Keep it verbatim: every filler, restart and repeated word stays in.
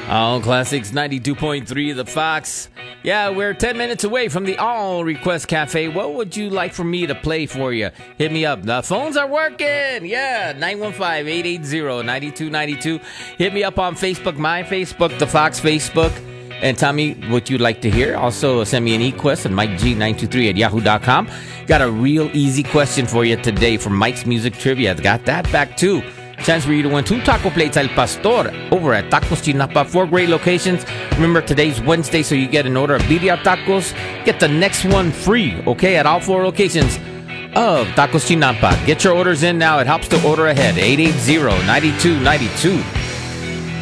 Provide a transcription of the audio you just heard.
All Classics ninety-two point three The Fox. Yeah, we're ten minutes away from the All Request Cafe. What would you like for me to play for you? Hit me up. The phones are working. Yeah, nine one five, eight eight zero, nine two nine two. Hit me up on Facebook, my Facebook, The Fox Facebook, and tell me what you'd like to hear. Also, send me an e-quest at Mike G nine two three at yahoo dot com. Got a real easy question for you today from Mike's Music Trivia. Got that back, too. Chance for you to win two taco plates al pastor over at Tacos Chinapa. Four great locations. Remember, today's Wednesday, so you get an order of birria tacos. Get the next one free, okay, at all four locations of Tacos Chinapa. Get your orders in now. It helps to order ahead. eight eight zero, nine two nine two.